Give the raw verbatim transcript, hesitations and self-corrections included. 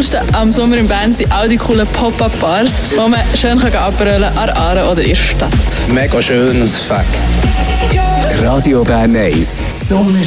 Coolste am Sommer in Bern sind all die coolen Pop-Up-Bars, wo man schön abrollen kann, an der Aare oder in der Stadt. Mega schön und Fakt. Radio Bern eins Sommer